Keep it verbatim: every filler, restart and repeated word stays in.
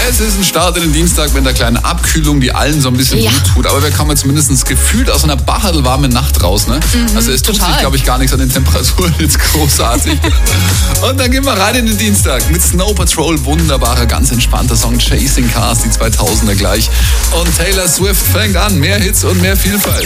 Es ist ein Start in den Dienstag mit einer kleinen Abkühlung, die allen so ein bisschen Ja. gut tut. Aber wir kommen zumindest gefühlt aus einer bacherlwarmen Nacht raus. Ne? Mhm, also es tut total. sich, glaube ich, gar nichts an den Temperaturen jetzt großartig. Und dann gehen wir rein in den Dienstag mit Snow Patrol. Wunderbarer, ganz entspannter Song. Chasing Cars, die zweitausender gleich. Und Taylor Swift fängt an. Mehr Hits und mehr Vielfalt.